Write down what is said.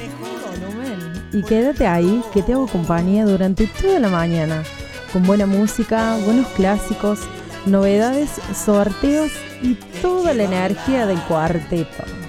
Volumen. Y quédate ahí, que te hago compañía durante toda la mañana, con buena música, buenos clásicos, novedades, sorteos y toda la energía del cuarteto.